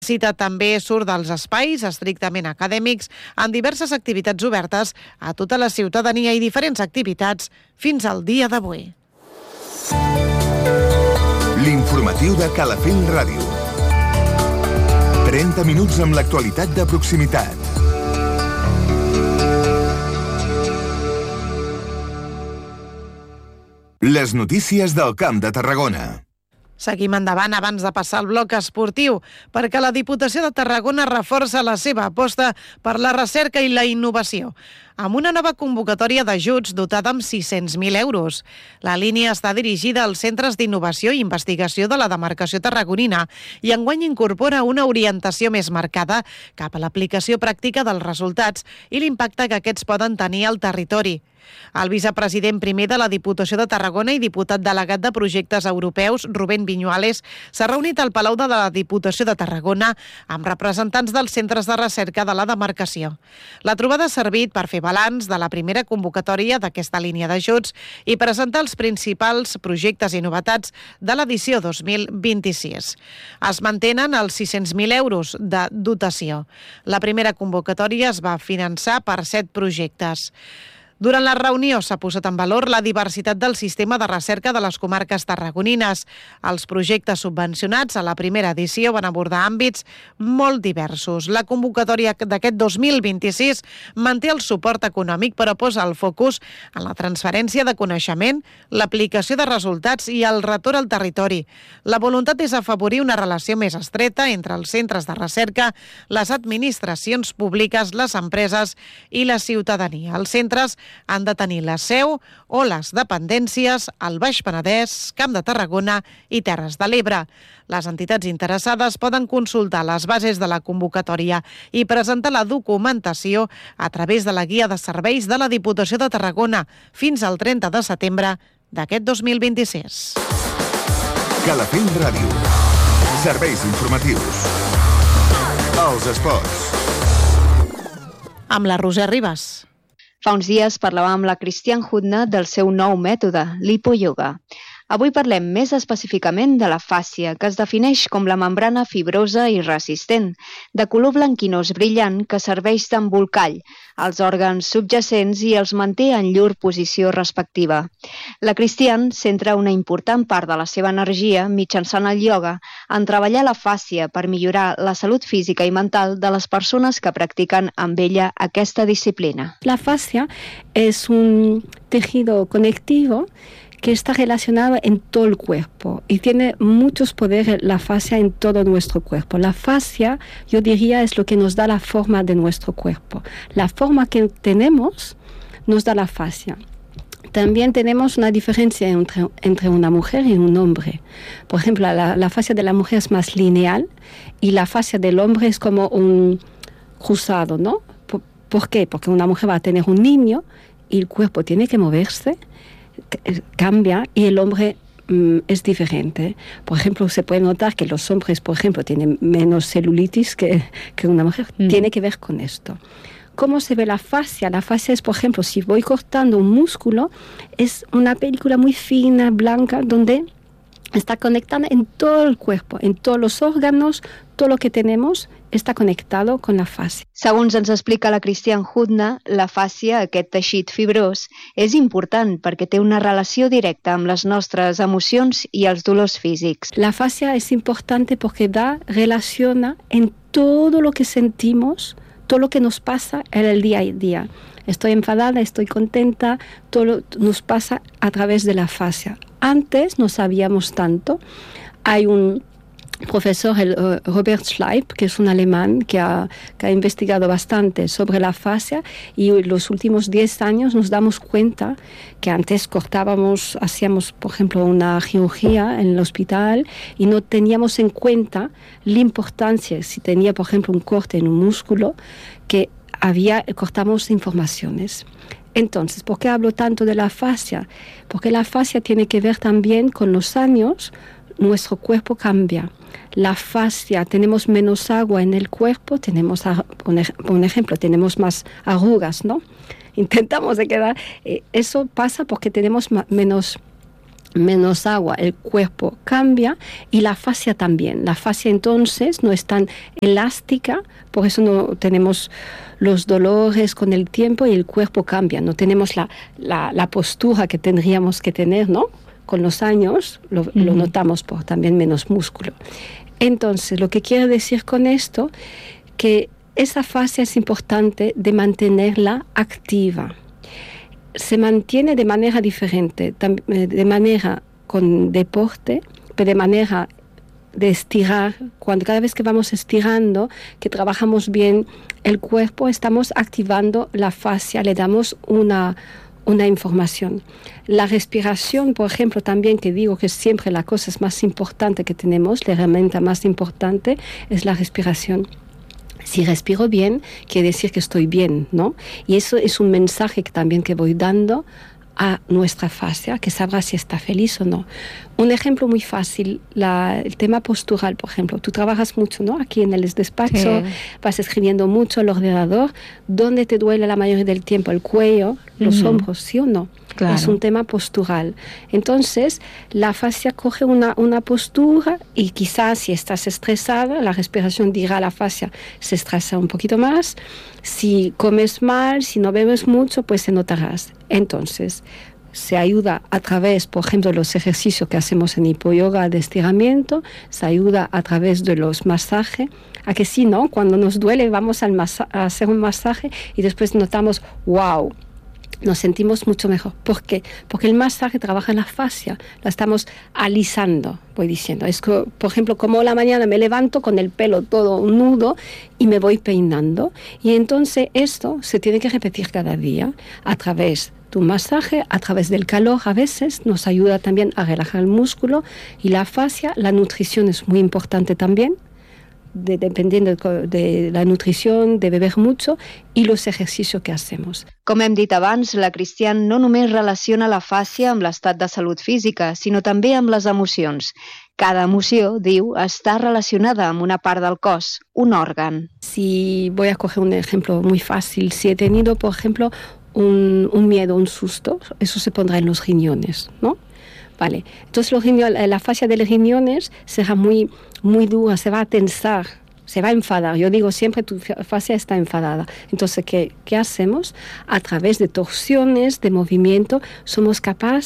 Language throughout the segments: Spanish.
Cita també surt dels espais estrictament acadèmics en diverses activitats obertes a tota la ciutadania i diferents activitats fins al dia d'avui. L'informatiu de Calafell Ràdio. 30 minuts amb l'actualitat de proximitat. Les notícies del Camp de Tarragona. Seguim endavant abans de passar al bloc esportiu, perquè la Diputació de Tarragona reforça la seva aposta per la recerca i la innovació, amb una nova convocatòria d'ajuts dotada amb 600.000 euros. La línia està dirigida als centres d'innovació i investigació de la demarcació tarragonina i enguany incorpora una orientació més marcada cap a l'aplicació pràctica dels resultats i l'impacte que aquests poden tenir al territori. El vicepresident primer de la Diputació de Tarragona i diputat delegat de projectes europeus, Rubén Viñuales, s'ha reunit al Palau de la Diputació de Tarragona amb representants dels centres de recerca de la demarcació. La trobada ha servit per fer balanç de la primera convocatòria d'aquesta línia d'ajuts i presentar els principals projectes i novetats de l'edició 2026. Es mantenen els 600.000 euros de dotació. La primera convocatòria es va finançar per 7 projectes. Durant la reunió s'ha posat en valor la diversitat del sistema de recerca de les comarques tarragonines. Els projectes subvencionats a la primera edició van abordar àmbits molt diversos. La convocatòria d'aquest 2026 manté el suport econòmic, però posa el focus en la transferència de coneixement, l'aplicació de resultats i el retorn al territori. La voluntat és afavorir una relació més estreta entre els centres de recerca, les administracions públiques, les empreses i la ciutadania. Els centres han de tenir la seu o les dependències al Baix Penedès, Camp de Tarragona i Terres de l'Ebre. Les entitats interessades poden consultar les bases de la convocatòria i presentar la documentació a través de la guia de serveis de la Diputació de Tarragona fins al 30 de setembre d'aquest 2026. Calafell Ràdio. Serveis informatius. Els esports. Amb la Roser Ribas. Fa uns dies parlàvem amb la Cristian Hudna del seu nou mètode, l'hipoyoga. Avui parlem més específicament de la fàscia, que es defineix com la membrana fibrosa i resistent, de color blanquinós brillant que serveix d'embolcall als òrgans subjacents i els manté en llur posició respectiva. La Cristian centra una important part de la seva energia mitjançant el ioga en treballar la fàscia per millorar la salut física i mental de les persones que practiquen amb ella aquesta disciplina. La fascia es un tejido conectivo que está relacionado en todo el cuerpo y tiene muchos poderes la fascia en todo nuestro cuerpo. La fascia, yo diría, es lo que nos da la forma de nuestro cuerpo. La forma que tenemos nos da la fascia. También tenemos una diferencia entre una mujer y un hombre. Por ejemplo, la fascia de la mujer es más lineal y la fascia del hombre es como un cruzado, ¿no? ¿Por qué? Porque una mujer va a tener un niño y el cuerpo tiene que moverse, cambia, y el hombre es diferente. Por ejemplo, se puede notar que los hombres, por ejemplo, tienen menos celulitis que una mujer. Tiene que ver con esto. ¿Cómo se ve la fascia? La fascia es, por ejemplo, si voy cortando un músculo, es una película muy fina, blanca, donde está conectada en todo el cuerpo, en todos los órganos, todo lo que tenemos està connectado con la fascia. Segons ens explica la Cristian Hudna, la fàscia, aquest teixit fibrós, és important perquè té una relació directa amb les nostres emocions i els dolors físics. La fascia es importante porque relaciona en todo lo que sentimos, todo lo que nos pasa en el día a día. Estoy enfadada, estoy contenta, todo nos pasa a través de la fascia. Antes no sabíamos tanto. Hay un profesor, Robert Schleip, que es un alemán que ha investigado bastante sobre la fascia, y en los últimos 10 años nos damos cuenta que antes hacíamos, por ejemplo, una cirugía en el hospital y no teníamos en cuenta la importancia, si tenía, por ejemplo, un corte en un músculo, que cortamos informaciones. Entonces, ¿por qué hablo tanto de la fascia? Porque la fascia tiene que ver también con los años. Nuestro cuerpo cambia. La fascia, tenemos menos agua en el cuerpo, tenemos, por ejemplo, tenemos más arrugas, ¿no? Intentamos de quedar. Eso pasa porque tenemos menos menos agua, el cuerpo cambia y la fascia también. La fascia entonces no es tan elástica, por eso no tenemos los dolores con el tiempo y el cuerpo cambia. No tenemos la postura que tendríamos que tener, ¿no? Con los años lo notamos por también menos músculo. Entonces, lo que quiero decir con esto, que esa fascia es importante de mantenerla activa. Se mantiene de manera diferente, de manera con deporte, pero de manera de estirar. Cada vez que vamos estirando, que trabajamos bien el cuerpo, estamos activando la fascia, le damos una información. La respiración, por ejemplo, también, que digo que siempre la cosa es más importante que tenemos, la herramienta más importante es la respiración. Si respiro bien, quiere decir que estoy bien, ¿no? Y eso es un mensaje que también que voy dando a nuestra fascia, que sabrá si está feliz o no. Un ejemplo muy fácil, el tema postural, por ejemplo. Tú trabajas mucho, ¿no? Aquí en el despacho, vas escribiendo mucho al ordenador. ¿Dónde te duele la mayoría del tiempo? ¿El cuello? ¿Los hombros? ¿Sí o no? Claro. Es un tema postural. Entonces, la fascia coge una postura y quizás si estás estresada, la respiración dirá a la fascia, se estresa un poquito más. Si comes mal, si no bebes mucho, pues se notarás. Entonces, se ayuda a través, por ejemplo, de los ejercicios que hacemos en hipoyoga de estiramiento, se ayuda a través de los masajes, a que si no, cuando nos duele vamos a hacer un masaje y después notamos, wow, nos sentimos mucho mejor. ¿Por qué? Porque el masaje trabaja en la fascia, la estamos alisando, voy diciendo. Es que, por ejemplo, como la mañana me levanto con el pelo todo nudo y me voy peinando. Y entonces esto se tiene que repetir cada día a través de un masaje, a través del calor. A veces nos ayuda también a relajar el músculo y la fascia. La nutrición es muy importante también. Dependiendo de la nutrició, de beber mucho i els exercicis que hacemos. Com hem dit abans, la Cristian no només relaciona la fàscia amb l'estat de salut física, sinó també amb les emocions. Cada emoció, diu, està relacionada amb una part del cos, un òrgan. Si voy a coger un ejemplo muy fácil, si he tenido, por ejemplo, un miedo, un susto, eso se pondrá en los riñones, ¿no? Vale. Entonces la fascia de los riñones será muy dura, se va a tensar, se va a enfadar. Yo digo siempre, tu fascia está enfadada. Entonces, ¿qué hacemos? A través de torsiones, de movimiento, somos capaces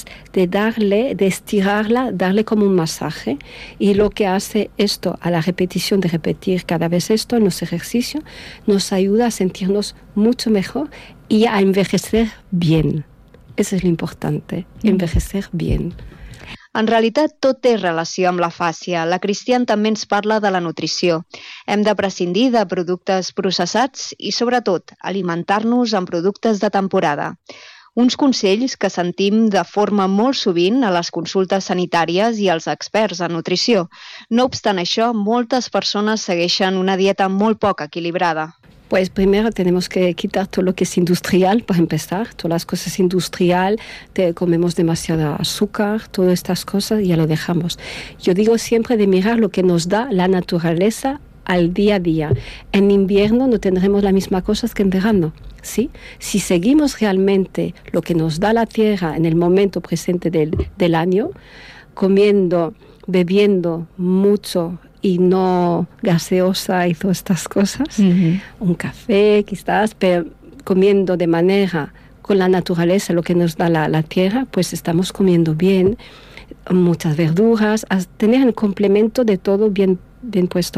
de estirarla, darle como un masaje. Y lo que hace esto, a la repetición de repetir cada vez esto en los ejercicios, nos ayuda a sentirnos mucho mejor y a envejecer bien. Eso es lo importante, envejecer bien. En realitat, tot té relació amb la fàscia. La Cristian també ens parla de la nutrició. Hem de prescindir de productes processats i, sobretot, alimentar-nos amb productes de temporada. Uns consells que sentim de forma molt sovint a les consultes sanitàries i als experts en nutrició. No obstant això, moltes persones segueixen una dieta molt poc equilibrada. Pues primero tenemos que quitar todo lo que es industrial, para empezar. Todas las cosas industrial, comemos demasiado azúcar, todas estas cosas, ya lo dejamos. Yo digo siempre de mirar lo que nos da la naturaleza al día a día. En invierno no tendremos las mismas cosas que en verano, ¿sí? Si seguimos realmente lo que nos da la tierra en el momento presente del año, comiendo, bebiendo mucho y no gaseosa y todas estas cosas, un café quizás, pero comiendo de manera con la naturaleza, lo que nos da la tierra, pues estamos comiendo bien, muchas verduras, tener el complemento de todo bien puesto,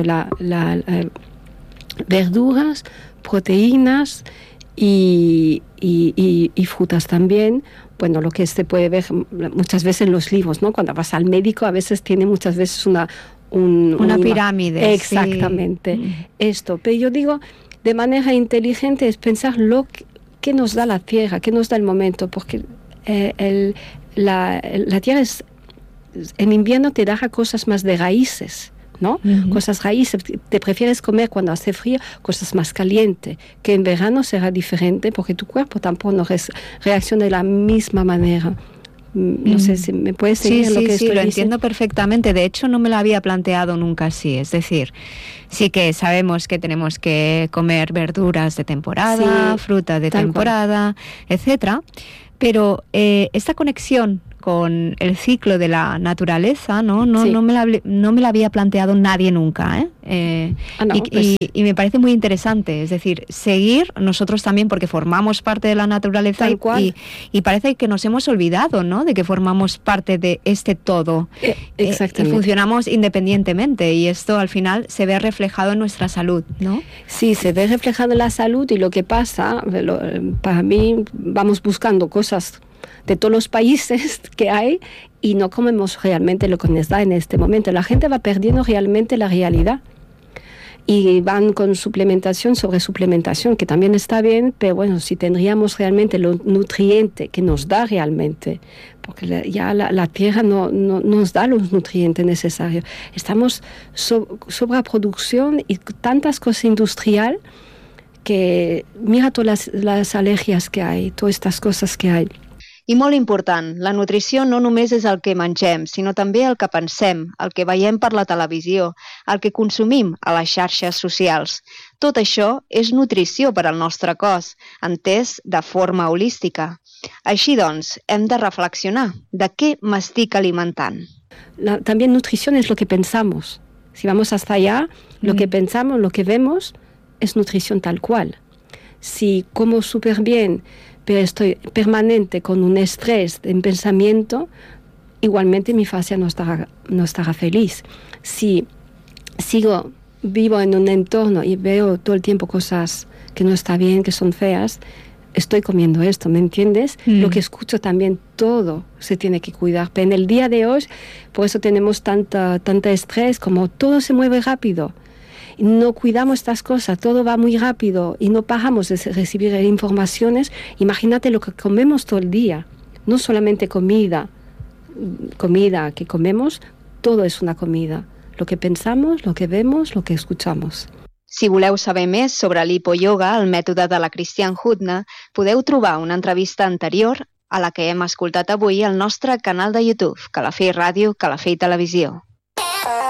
verduras, proteínas y frutas también. Bueno, lo que se puede ver muchas veces en los libros, ¿no? Cuando vas al médico, a veces tiene muchas veces una pirámide. Exactamente. Sí. Esto. Pero yo digo, de manera inteligente es pensar lo que nos da la tierra, que nos da el momento, porque la tierra en invierno te da cosas más de raíces, ¿no? Cosas raíces. Te prefieres comer cuando hace frío cosas más calientes, que en verano será diferente porque tu cuerpo tampoco no reacciona de la misma manera. No sé si me puedes seguir lo que estoy diciendo. Sí, lo entiendo perfectamente. De hecho, no me lo había planteado nunca así. Es decir, sí que sabemos que tenemos que comer verduras de temporada, fruta de temporada, etcétera. Pero esta conexión con el ciclo de la naturaleza, ¿no? Sí. No me la había planteado nadie nunca, ¿eh? Y me parece muy interesante, es decir, seguir nosotros también, porque formamos parte de la naturaleza y parece que nos hemos olvidado, ¿no?, de que formamos parte de este todo. Exactamente. Y funcionamos independientemente, y esto al final se ve reflejado en nuestra salud, ¿no? Sí, se ve reflejado en la salud, y lo que pasa, para mí, vamos buscando cosas de todos los países que hay y no comemos realmente lo que nos da en este momento. La gente va perdiendo realmente la realidad y van con suplementación sobre suplementación, que también está bien, pero bueno, si tendríamos realmente los nutrientes que nos da realmente, porque ya la tierra no nos da los nutrientes necesarios. Estamos sobreproducción y tantas cosas industriales que mira todas las alergias que hay, todas estas cosas que hay. I molt important, la nutrició no només és el que mengem, sinó també el que pensem, el que veiem per la televisió, el que consumim a les xarxes socials. Tot això és nutrició per al nostre cos, entès de forma holística. Així doncs, hem de reflexionar de què m'estic alimentant. También nutrición es lo que pensamos. Si vamos hasta allá, lo que pensamos, lo que vemos, es nutrición tal cual. Si como súper bien, pero estoy permanente con un estrés en pensamiento, igualmente mi fascia no estará feliz. Si vivo en un entorno y veo todo el tiempo cosas que no está bien, que son feas, estoy comiendo esto, ¿me entiendes? Lo que escucho también, todo se tiene que cuidar. Pero en el día de hoy, por eso tenemos tanta estrés, como todo se mueve rápido. No cuidamos estas cosas, todo va muy rápido y no paramos de recibir informaciones. Imagínate lo que comemos todo el día, no solamente comida que comemos, todo es una comida. Lo que pensamos, lo que vemos, lo que escuchamos. Si voleu saber més sobre l'hipoyoga, el mètode de la Christiane Hudna, podeu trobar una entrevista anterior a la que hem escoltat avui al nostre canal de YouTube, Calafell Ràdio, Calafell Televisió.